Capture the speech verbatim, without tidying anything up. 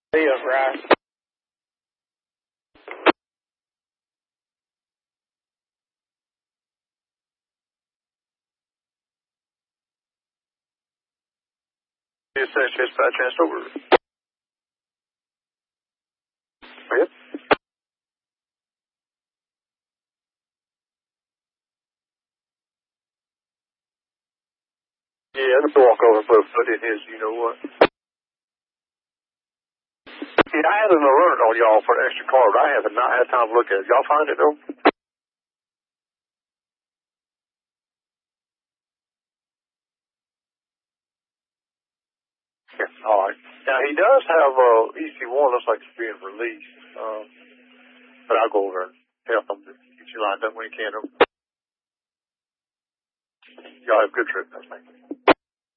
Hey, up, Bryce. Dispatch, dispatch, transfer over. Yep. Yeah, let me walk over and put a foot in his, you know what. Yeah, I had an alert on y'all for an extra card. I haven't not had time to look at it. Y'all find it, though? Yeah. All right. Now, he does have uh, E C one. Looks like it's being released. Um, but I'll go over and help him to get you lined up when he can. Y'all have a good trip. Thank you.